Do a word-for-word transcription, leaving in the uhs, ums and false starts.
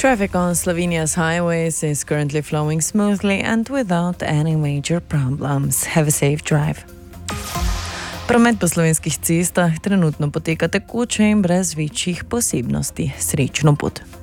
Traffic on Slovenia's highways is currently flowing smoothly and without any major problems. Have a safe drive. Promet po slovenskih cestah trenutno poteka tekoče in brez večjih posebnosti. Srečno pot.